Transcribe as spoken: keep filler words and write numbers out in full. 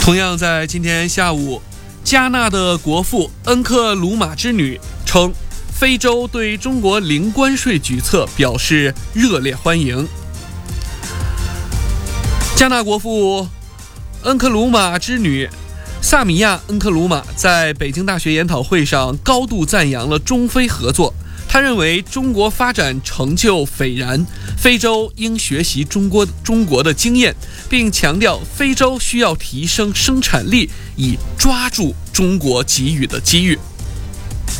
同样在今天下午，加纳的国父恩克鲁玛之女称，非洲对中国零关税举措表示热烈欢迎。加纳国父恩克鲁玛之女萨米亚·恩克鲁玛在北京大学研讨会上高度赞扬了中非合作。他认为中国发展成就斐然，非洲应学习中国中国的经验，并强调非洲需要提升生产力，以抓住中国给予的机遇。